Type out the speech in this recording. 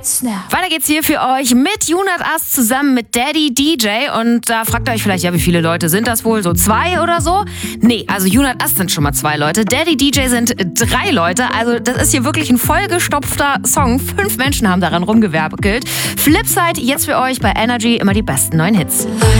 Hits now. Weiter geht's hier für euch mit Junat As zusammen mit Daddy DJ. Und da fragt ihr euch vielleicht, ja, wie viele Leute sind das wohl? So 2 oder so? Nee, also Junat As sind schon mal 2 Leute. Daddy DJ sind 3 Leute. Also das ist hier wirklich ein vollgestopfter Song. 5 Menschen haben daran rumgewerkelt. Flipside jetzt für euch bei Energy, immer die besten neuen Hits.